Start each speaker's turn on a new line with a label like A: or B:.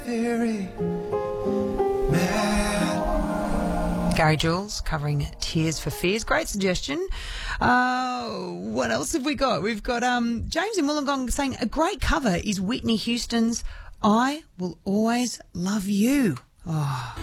A: Very mad.
B: Gary Jules covering Tears for Fears. Great suggestion. What else have we got? We've got James in Wollongong saying a great cover is Whitney Houston's I Will Always Love You. Oh.